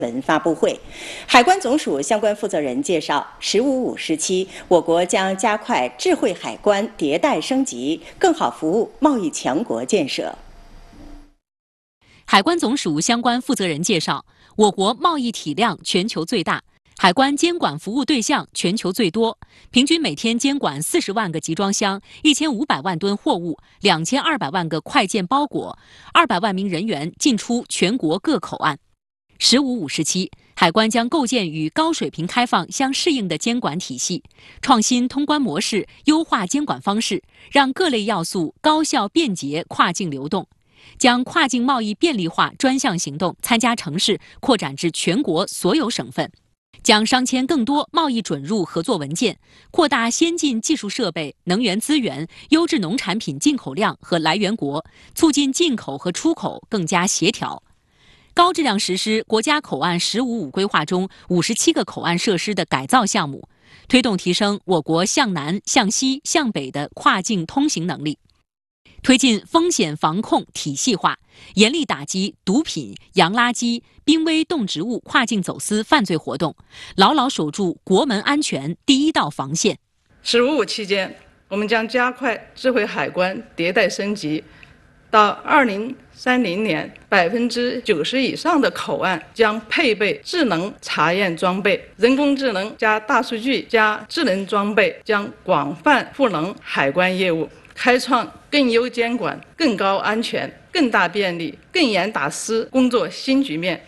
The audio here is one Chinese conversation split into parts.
文发布会，海关总署相关负责人介绍，“15+5”时期，我国将加快智慧海关迭代升级，更好服务贸易强国建设。 海关总署相关负责人介绍，我国贸易体量全球最大，海关监管服务对象全球最多，平均每天监管40万个集装箱、1500万吨货物、2200万个快件包裹、200万名人员进出全国各口岸。“15+5”时期，海关将构建与高水平开放相适应的监管体系，创新通关模式，优化监管方式，让各类要素高效便捷跨境流动，将跨境贸易便利化专项行动参加城市扩展至全国所有省份，将商签更多贸易准入合作文件，扩大先进技术设备、能源资源、优质农产品进口量和来源国，促进进口和出口更加协调。高质量实施国家口岸“15+5”规划中57个口岸设施的改造项目，推动提升我国向南、向西、向北的跨境通行能力，推进风险防控体系化，严厉打击毒品、洋垃圾、濒危动植物跨境走私犯罪活动，牢牢守住国门安全第一道防线。 “15+5”期间，我们将加快智慧海关迭代升级，到2030年，90%以上的口岸将配备智能查验装备，人工智能加大数据加智能装备将广泛赋能海关业务，开创更优监管、更高安全、更大便利、更严打私工作新局面。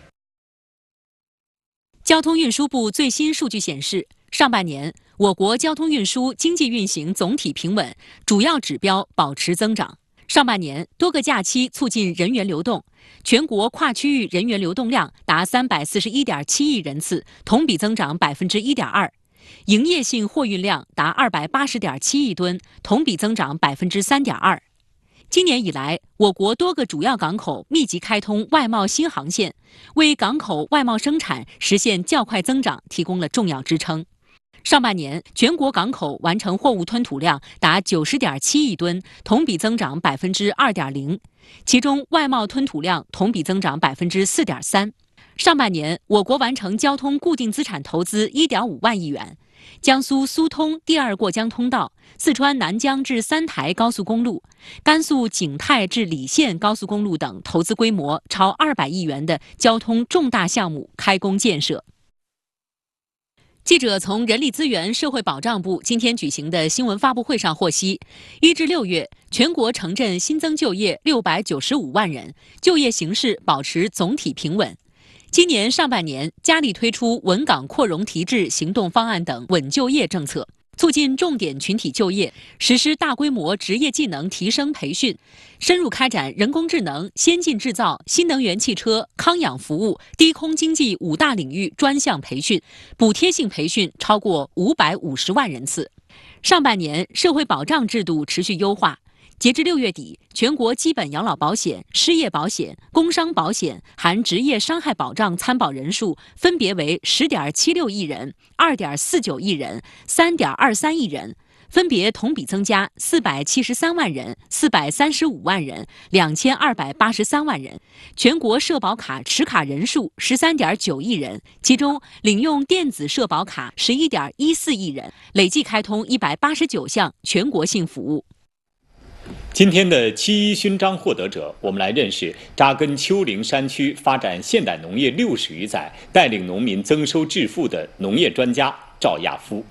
交通运输部最新数据显示，上半年我国交通运输经济运行总体平稳，主要指标保持增长。上半年多个假期促进人员流动，全国跨区域人员流动量达341.7亿人次，同比增长1.2%，营业性货运量达280.7亿吨，同比增长3.2%。今年以来，我国多个主要港口密集开通外贸新航线，为港口外贸生产实现较快增长提供了重要支撑。上半年，全国港口完成货物吞吐量达90.7亿吨，同比增长2.0%，其中外贸吞吐量同比增长4.3%。上半年，我国完成交通固定资产投资1.5万亿元，江苏苏通第2过江通道、四川南江至三台高速公路、甘肃景泰至礼县高速公路等投资规模超200亿元的交通重大项目开工建设。记者从人力资源社会保障部今天举行的新闻发布会上获悉，1至6月，全国城镇新增就业695万人，就业形势保持总体平稳。今年上半年，加力推出稳岗扩容提质行动方案等稳就业政策，促进重点群体就业，实施大规模职业技能提升培训，深入开展人工智能、先进制造、新能源汽车、康养服务、低空经济5大领域专项培训，补贴性培训超过550万人次。上半年，社会保障制度持续优化。截至6月底，全国基本养老保险、失业保险、工伤保险含职业伤害保障参保人数分别为10.76亿人、2.49亿人、3.23亿人，分别同比增加473万人、435万人、2283万人。全国社保卡持卡人数13.9亿人，其中领用电子社保卡11.14亿人，累计开通189项全国性服务。 今天的7·1勋章获得者，我们来认识扎根丘陵山区、发展现代农业60余载、带领农民增收致富的农业专家赵亚夫。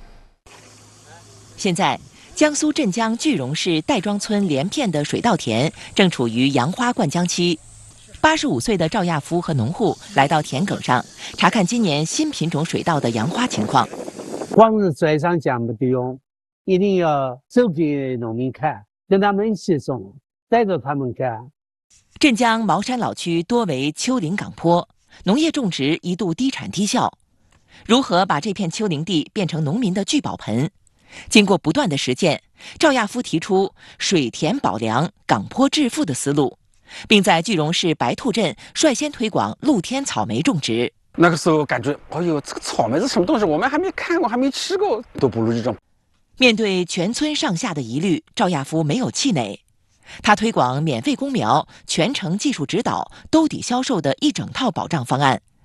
现在，江苏镇江句容市戴庄村连片的水稻田正处于杨花灌浆期。85岁的赵亚夫和农户来到田埂上，查看今年新品种水稻的杨花情况。 光是嘴上讲不得用，一定要走给农民看。跟他们一起种，带着他们干。 镇江茅山老区多为丘陵岗坡，农业种植一度低产低效。如何把这片丘陵地变成农民的聚宝盆？经过不断的实践，赵亚夫提出水田保粮、岗坡致富的思路，并在句容市白兔镇率先推广露天草莓种植。 那个时候感觉，哎呦，这个草莓是什么东西？我们还没看过，还没吃过，都不如这种。 面对全村上下的疑虑，赵亚夫没有气馁。他推广免费公苗、全程技术指导、兜底销售的一整套保障方案，